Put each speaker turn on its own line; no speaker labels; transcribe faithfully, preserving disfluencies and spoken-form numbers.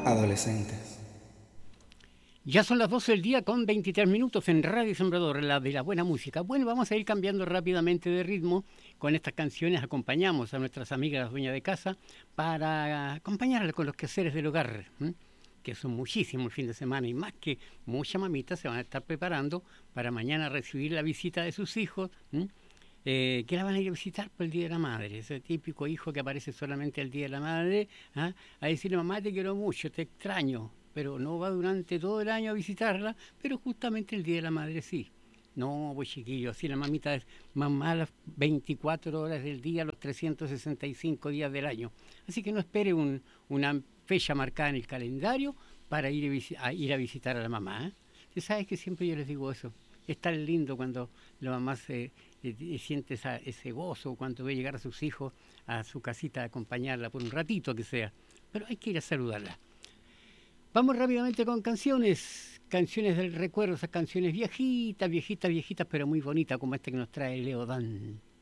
adolescentes.
Ya son las doce del día con veintitrés minutos en Radio Sembrador, la de la buena música. Bueno, vamos a ir cambiando rápidamente de ritmo. Con estas canciones acompañamos a nuestras amigas las dueñas de casa para acompañarlas con los quehaceres del hogar, ¿m? que son muchísimos el fin de semana y más que muchas mamitas se van a estar preparando para mañana recibir la visita de sus hijos, eh, que la van a ir a visitar por el Día de la Madre. Ese típico hijo que aparece solamente el Día de la Madre, ¿ah? a decirle, mamá, te quiero mucho, te extraño. Pero no va durante todo el año a visitarla, pero justamente el Día de la Madre sí. No, pues chiquillo, así la mamita es mamá las veinticuatro horas del día, los trescientos sesenta y cinco días del año. Así que no espere un, una fecha marcada en el calendario para ir a, a, ir a visitar a la mamá. ¿eh? Tú sabes que siempre yo les digo eso. Es tan lindo cuando la mamá se, eh, siente esa, ese gozo, cuando ve llegar a sus hijos a su casita a acompañarla por un ratito que sea. Pero hay que ir a saludarla. Vamos rápidamente con canciones, canciones del recuerdo, esas canciones viejitas, viejitas, viejitas, pero muy bonitas, como esta que nos trae Leo Dan.